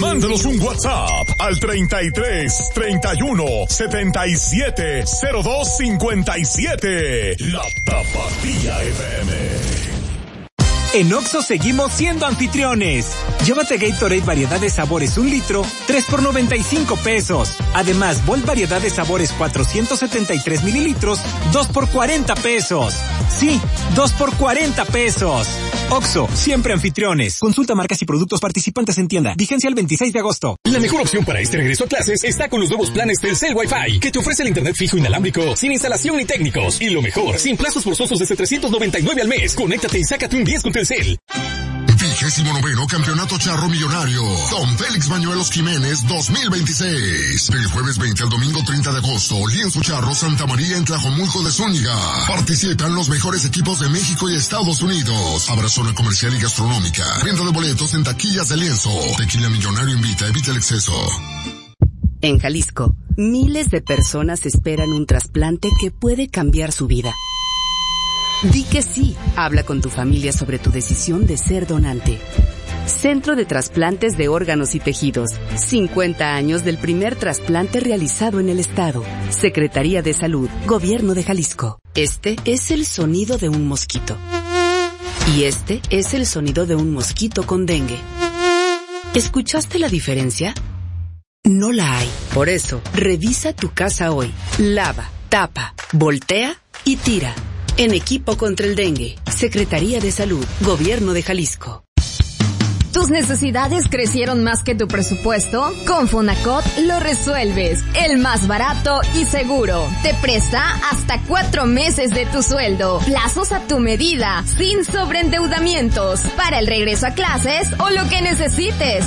Mándanos un WhatsApp al 33 31 77 02 57. La Tapatía FM. En Oxxo seguimos siendo anfitriones. Llévate Gatorade variedad de sabores 1 litro, 3 por 95 pesos. Además, Volt variedad de sabores 473 mililitros, 2 por 40 pesos. Sí, 2 por 40 pesos. Oxxo, siempre anfitriones. Consulta marcas y productos participantes en tienda. Vigencia el 26 de agosto. La mejor opción para este regreso a clases está con los nuevos planes Telcel Wi-Fi, que te ofrece el internet fijo inalámbrico, sin instalación ni técnicos. Y lo mejor, sin plazos forzosos desde 399 al mes. Conéctate y sácate un 10 con Telcel. 29º Campeonato Charro Millonario. Don Félix Bañuelos Jiménez 2026. Del jueves 20 al domingo 30 de agosto, Lienzo Charro Santa María en Tlajomulco de Zúñiga. Participan los mejores equipos de México y Estados Unidos. Habrá zona comercial y gastronómica. Venta de boletos en taquillas de Lienzo. Tequila Millonario invita, evita el exceso. En Jalisco, miles de personas esperan un trasplante que puede cambiar su vida. Di que sí. Habla con tu familia sobre tu decisión de ser donante. Centro de Trasplantes de Órganos y Tejidos. 50 años del primer trasplante realizado en el estado. Secretaría de Salud, Gobierno de Jalisco. Este es el sonido de un mosquito. Y este es el sonido de un mosquito con dengue. ¿Escuchaste la diferencia? No la hay. Por eso, revisa tu casa hoy. Lava, tapa, voltea y tira. En equipo contra el dengue. Secretaría de Salud, Gobierno de Jalisco. ¿Tus necesidades crecieron más que tu presupuesto? Con Fonacot lo resuelves. El más barato y seguro. Te presta hasta 4 meses de tu sueldo. Plazos a tu medida, sin sobreendeudamientos. Para el regreso a clases o lo que necesites.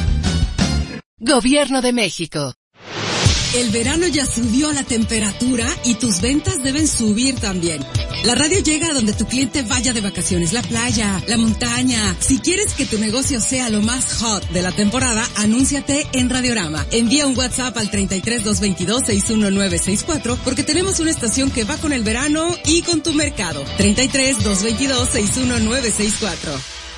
Gobierno de México. El verano ya subió la temperatura y tus ventas deben subir también. La radio llega a donde tu cliente vaya de vacaciones, la playa, la montaña. Si quieres que tu negocio sea lo más hot de la temporada, anúnciate en Radiorama. Envía un WhatsApp al 33 222 61964 porque tenemos una estación que va con el verano y con tu mercado. 33 222 61964.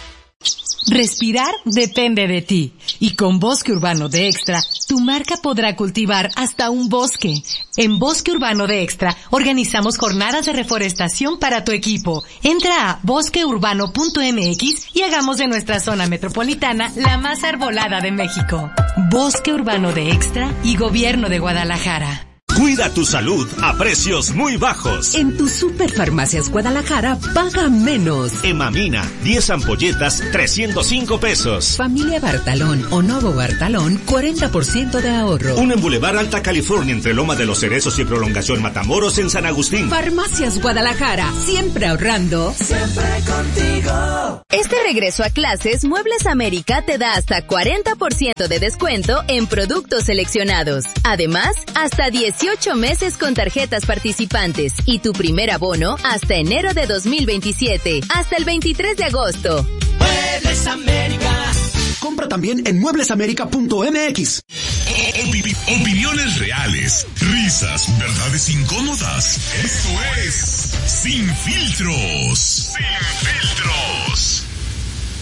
Respirar depende de ti. Y con Bosque Urbano de Extra, tu marca podrá cultivar hasta un bosque. En Bosque Urbano de Extra, organizamos jornadas de reforestación para tu equipo. Entra a bosqueurbano.mx y hagamos de nuestra zona metropolitana la más arbolada de México. Bosque Urbano de Extra y Gobierno de Guadalajara. Cuida tu salud a precios muy bajos. En tu Superfarmacias Guadalajara, paga menos. Emamina, 10 ampolletas, 305 pesos. Familia Bartalón o Novo Bartalón, 40% de ahorro. Un en Boulevard Alta California entre Loma de los Cerezos y Prolongación Matamoros en San Agustín. Farmacias Guadalajara, siempre ahorrando. Siempre contigo. Este regreso a clases, Muebles América te da hasta 40% de descuento en productos seleccionados. Además, hasta 18 meses con tarjetas participantes y tu primer abono hasta enero de 2027, hasta el 23 de agosto. Muebles América. Compra también en mueblesamerica.mx. Opiniones reales, risas, verdades incómodas. Esto es Sin Filtros. Sin Filtros.